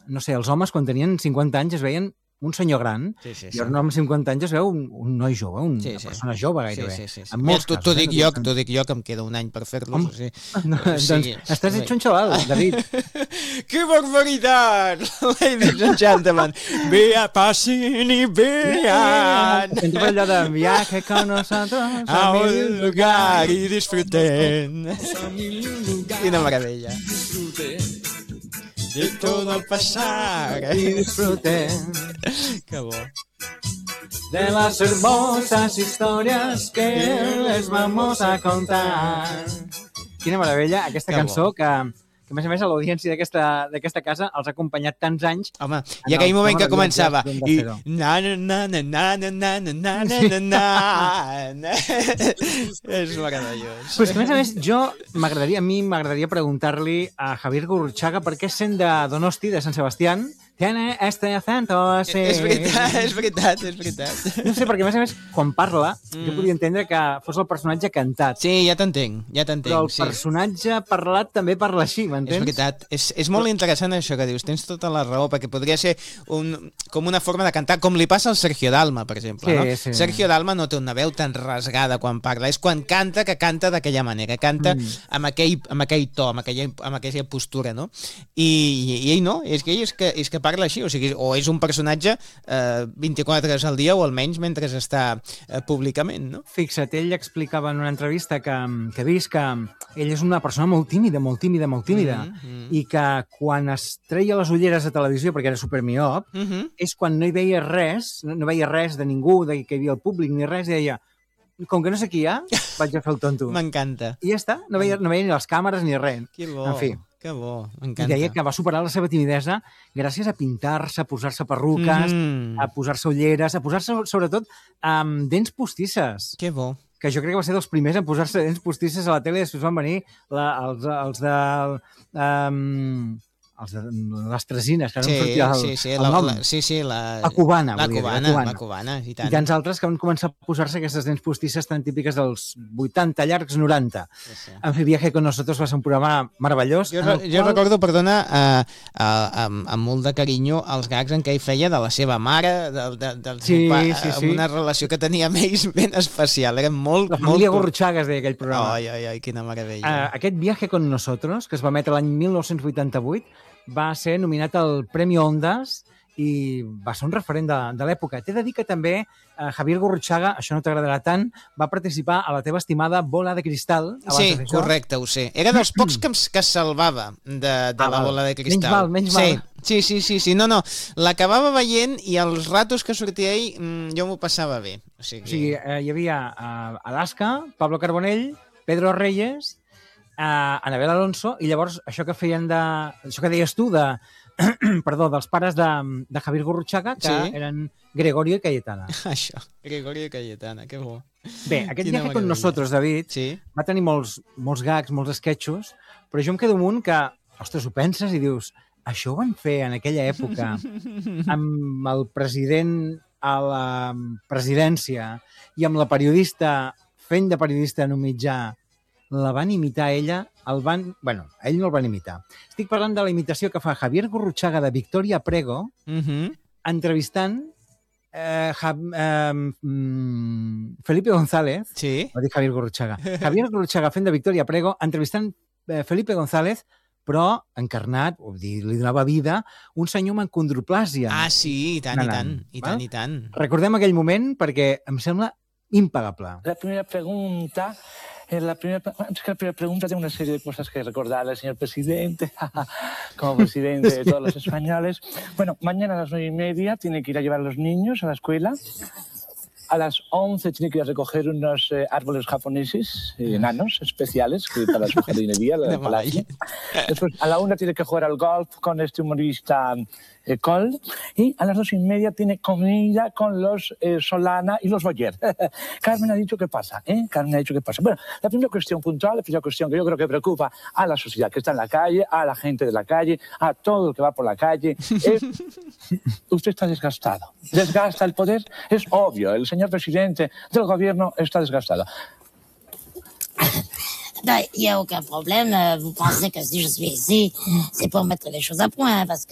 no sé, els homes quan tenien 50 anys es veien un senyor gran, i ara un home amb 50 anys es veu un noi jove, una persona jove gairebé. En molts casos. T'ho dic jo, que em queda un any per fer-los. Doncs estàs hecho un xaval, David. ¡Qué barbaridad! Ladies and gentlemen, pasen y vean. Entra allò de viaje con nosotros a un lugar y disfruten. Quina meravella. De todo el pasar y disfruten. Que bo. De las hermosas historias que les vamos a contar. Quina meravella, aquesta cançó que a més a més a l'audiència d'aquesta casa els ha acompanyat tants anys. Home, i aquell moment que començava i na na na na na na na na na na és meravellós. Pues que a més a mi m'agradaria preguntar-li a Javier Gurruchaga per què sent de Donosti, de Sant Sebastián, tiene este acento así. És veritat. No sé, perquè a més, quan parla, jo podia entendre que fos el personatge cantat. Sí, ja t'entenc. Però el personatge parlat també parla així, m'entens? És veritat. És molt interessant això que dius. Tens tota la raó, perquè podria ser com una forma de cantar, com li passa al Sergio Dalma, per exemple. No? Sí. Sergio Dalma no té una veu tan rasgada quan parla. És quan canta que canta d'aquella manera. Canta amb aquell to, amb aquella postura, no? I ell no. És que parla així, o és un personatge 24 hores al dia o almenys mentre està públicament, no? Fixa't, ell explicava en una entrevista que he vist que ell és una persona molt tímida, i que quan es treia les ulleres de televisió, perquè era supermiop, és quan no hi veia res, no veia res de ningú, que hi havia el públic ni res, i deia, com que no sé qui hi ha, vaig a fer el tonto. M'encanta. I ja està, no veia ni les càmeres ni res. Que bo. En fi. Que bo, m'encanta. I deia que va superar la seva timidesa gràcies a pintar-se, a posar-se perruques, a posar-se ulleres, a posar-se, sobretot, dents postisses. Que bo. Que jo crec que va ser dels primers en posar-se dents postisses a la tele, i després van venir els de les tresines, que no sortia la cubana, la cubana, i tant. I tants altres que van començar a posar-se aquestes dents postisses tan típiques dels 80, llargs 90. En fi, Viaje con nosotros va ser un programa meravellós. Jo recordo, perdona, amb molt de carinyo, els gags en què ell feia de la seva mare, amb una relació que tenia amb ells ben especial. Era molt... La família Gurruchaga es deia aquell programa. Ai, quina meravella. Aquest Viaje con nosotros, que es va emetre l'any 1988, va ser nominat al Premi Ondas i va ser un referent de l'època. T'he de dir que també Javier Gurruchaga, això no t'agradarà tant, va participar a la teva estimada Bola de Cristal. Sí, correcte, ho sé. Era dels pocs que es salvava de la Bola de Cristal. Menys mal. Sí. No, l'acabava veient i els ratos que sortia ell jo m'ho passava bé. O sigui, hi havia Alaska, Pablo Carbonell, Pedro Reyes, Anabel Alonso, i llavors això que deies tu dels pares de Javier Gurruchaga, que eren Gregorio i Cayetana. Això, Gregorio i Cayetana, que bo. Bé, aquest Viaje con nosotros, David, va tenir molts gags, molts esquetxos, però jo em quedo amb un que, ostres, ho penses i dius, això ho van fer en aquella època amb el president a la presidència i amb la periodista fent de periodista en un mitjà. La van imitar ella, ell no el van imitar. Estic parlant de la imitació que fa Javier Gurruchaga de Victoria Prego, entrevistant Felipe González, va dir Javier Gurruchaga, Javier Gurruchaga fent de Victoria Prego, entrevistant Felipe González, però encarnat, li donava vida, un senyor amb condroplàsia. Ah, sí, i tant. Recordem aquell moment perquè em sembla impagable. La primera pregunta... La primera pregunta tiene una serie de cosas que recordarle al señor presidente, como presidente de todos los españoles. Bueno, mañana a las 9:30 tiene que ir a llevar a los niños a la escuela. A las 11 tiene que ir a recoger unos árboles japoneses, enanos, especiales, para su jardinería. Después, a la 1 tiene que jugar al golf con este humorista Cole. Y a las 2:30 tiene comida con los Solana y los Boyer. Carmen ha dicho qué pasa, Carmen ha dicho qué pasa. Bueno, la primera cuestión puntual, la primera cuestión que yo creo que preocupa a la sociedad que está en la calle, a la gente de la calle, a todo el que va por la calle, es... Usted está desgastado. Desgasta el poder, es obvio. El señor presidente del gobierno está desgastado. Il n'y a aucun problème. Vous pensez que si je suis ici, c'est pour mettre les choses à point, parce que